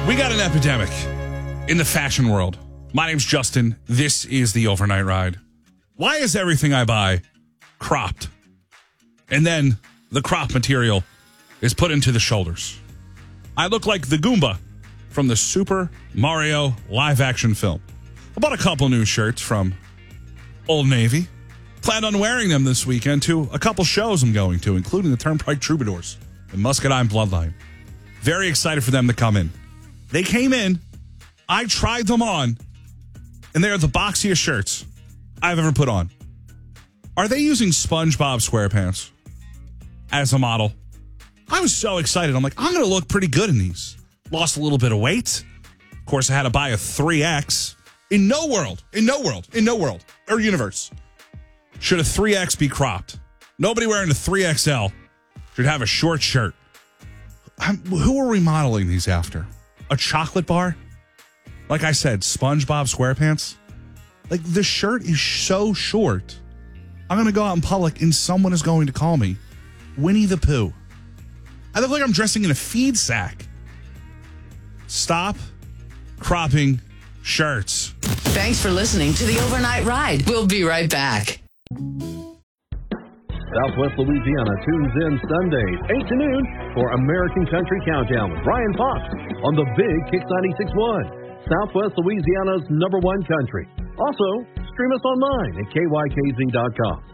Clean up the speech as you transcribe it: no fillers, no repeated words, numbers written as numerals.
We got an epidemic in the fashion world. My name's Justin. This is the Overnight Ride. Why is everything I buy cropped? And then the crop material is put into the shoulders. I look like the Goomba from the Super Mario live-action film. I bought a couple new shirts from Old Navy. Planned on wearing them this weekend to a couple shows I'm going to, including the Turnpike Troubadours and Muscadine Bloodline. Very excited for them to come in. They came in, I tried them on, and they are the boxiest shirts I've ever put on. Are they using SpongeBob SquarePants as a model? I was so excited. I'm like, I'm going to look pretty good in these. Lost a little bit of weight. Of course, I had to buy a 3X. In no world, or universe, should a 3X be cropped. Nobody wearing a 3XL should have a short shirt. Who are we modeling these after? A chocolate bar? Like I said, SpongeBob SquarePants? Like, the shirt is so short. I'm going to go out in public and someone is going to call me Winnie the Pooh. I look like I'm dressing in a feed sack. Stop cropping shirts. Thanks for listening to the Overnight Ride. We'll be right back. Southwest Louisiana tunes in Sundays, 8 to noon, for American Country Countdown with Brian Fox on the Big Kicks 96.1, Southwest Louisiana's #1 country. Also, stream us online at KYKZ.com.